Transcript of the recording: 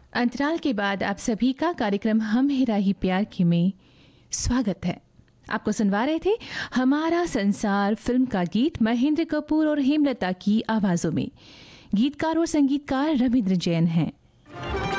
अंतराल के बाद आप सभी का कार्यक्रम हम हेरा ही प्यार की में स्वागत है। आपको सुनवा रहे थे हमारा संसार फिल्म का गीत महेंद्र कपूर और हेमलता की आवाजों में। गीतकार और संगीतकार रविंद्र जैन हैं।